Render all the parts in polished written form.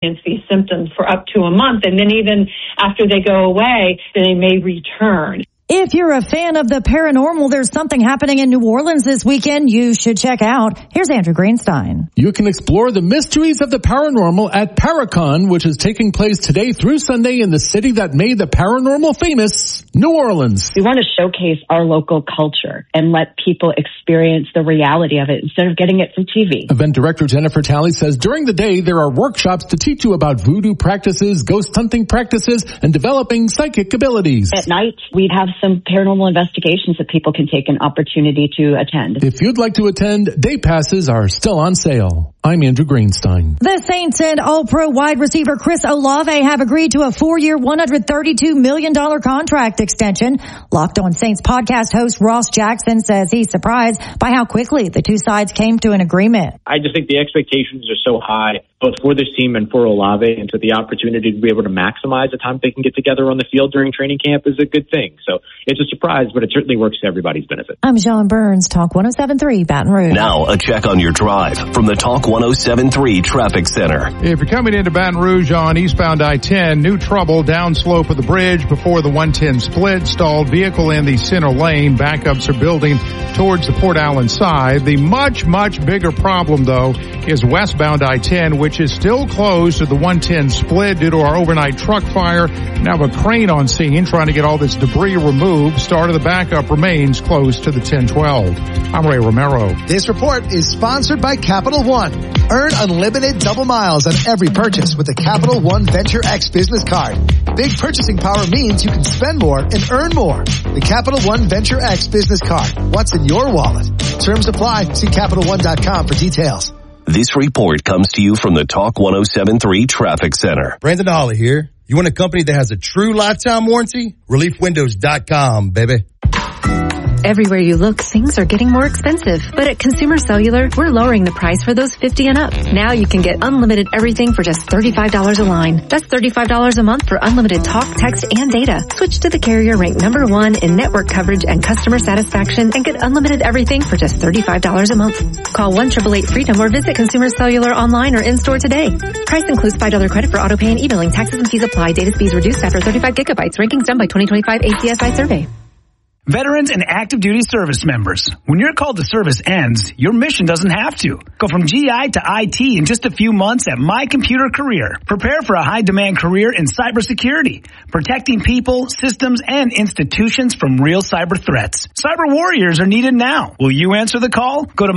these symptoms for up to a month, and then even after they go away, they may return. If you're a fan of the paranormal, there's something happening in New Orleans this weekend you should check out. Here's Andrew Greenstein. You can explore the mysteries of the paranormal at Paracon, which is taking place today through Sunday in the city that made the paranormal famous, New Orleans. We want to showcase our local culture and let people experience the reality of it instead of getting it from TV. Event director Jennifer Talley says during the day there are workshops to teach you about voodoo practices, ghost hunting practices, and developing psychic abilities. At night, we'd have some paranormal investigations that people can take an opportunity to attend. If you'd like to attend, day passes are still on sale. I'm Andrew Greenstein. The Saints and All-Pro wide receiver Chris Olave have agreed to a 4-year, $132 million contract extension. Locked On Saints podcast host Ross Jackson says he's surprised by how quickly the two sides came to an agreement. I just think the expectations are so high, both for this team and for Olave, and so the opportunity to be able to maximize the time they can get together on the field during training camp is a good thing. So it's a surprise, but it certainly works to everybody's benefit. I'm Sean Burns, Talk 107.3 Baton Rouge. Now a check on your drive from the Talk 107.3 Traffic Center. If you're coming into Baton Rouge on eastbound I-10, new trouble downslope of the bridge before the 110 split. Stalled vehicle in the center lane. Backups are building towards the Port Allen side. The much, much bigger problem, though, is westbound I-10, which is still closed to the 110 split due to our overnight truck fire. Now have a crane on scene trying to get all this debris removed. Start of the backup remains close to the 1012. I'm Ray Romero. This report is sponsored by Capital One. Earn unlimited double miles on every purchase with the Capital One Venture X business card. Big purchasing power means you can spend more and earn more. The Capital One Venture X business card. What's in your wallet? Terms apply. See CapitalOne.com for details. This report comes to you from the Talk 107.3 Traffic Center. Brandon Holly here. You want a company that has a true lifetime warranty? ReliefWindows.com, baby. Everywhere you look, things are getting more expensive. But at Consumer Cellular, we're lowering the price for those 50 and up. Now you can get unlimited everything for just $35 a line. That's $35 a month for unlimited talk, text, and data. Switch to the carrier ranked #1 in network coverage and customer satisfaction and get unlimited everything for just $35 a month. Call 1-888-FREEDOM or visit Consumer Cellular online or in-store today. Price includes $5 credit for auto pay and e-billing. Taxes and fees apply. Data speeds reduced after 35 gigabytes. Rankings done by 2025 ACSI survey. Veterans and active duty service members. When your call to service ends, your mission doesn't have to. Go from GI to IT in just a few months at My Computer Career. Prepare for a high-demand career in cybersecurity, protecting people, systems, and institutions from real cyber threats. Cyber warriors are needed now. Will you answer the call? Go to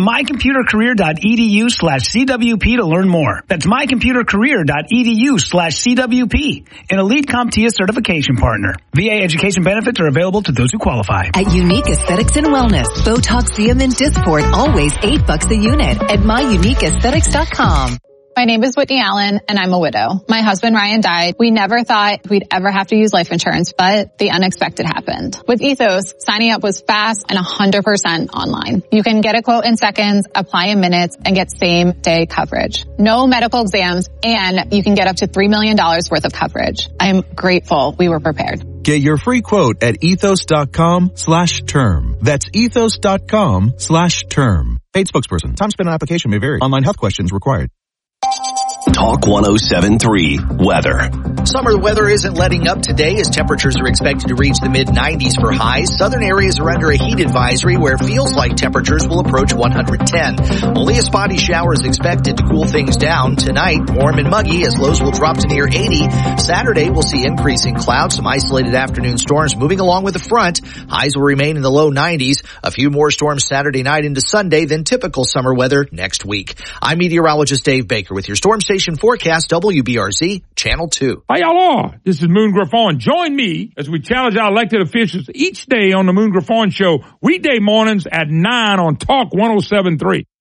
mycomputercareer.edu/CWP to learn more. That's mycomputercareer.edu/CWP, an Elite CompTIA certification partner. VA education benefits are available to those who qualify. At Unique Aesthetics and Wellness, Botox, Xeomin, Dysport, always $8 a unit at myuniqueaesthetics.com. My name is Whitney Allen, and I'm a widow. My husband, Ryan, died. We never thought we'd ever have to use life insurance, but the unexpected happened. With Ethos, signing up was fast and 100% online. You can get a quote in seconds, apply in minutes, and get same-day coverage. No medical exams, and you can get up to $3 million worth of coverage. I'm grateful we were prepared. Get your free quote at ethos.com/term. That's ethos.com/term. Paid spokesperson. Time spent on application may vary. Online health questions required. Talk 107.3 Weather. Summer weather isn't letting up today as temperatures are expected to reach the mid-90s for highs. Southern areas are under a heat advisory where it feels like temperatures will approach 110. Only a spotty shower is expected to cool things down. Tonight, warm and muggy as lows will drop to near 80. Saturday, we'll see increasing clouds, some isolated afternoon storms moving along with the front. Highs will remain in the low 90s. A few more storms Saturday night into Sunday than typical summer weather next week. I'm meteorologist Dave Baker with your storm station forecast, WBRZ Channel 2. Hi, y'all are. This is Moon Griffon. Join me as we challenge our elected officials each day on the Moon Griffon Show, weekday mornings at 9 on Talk 107.3.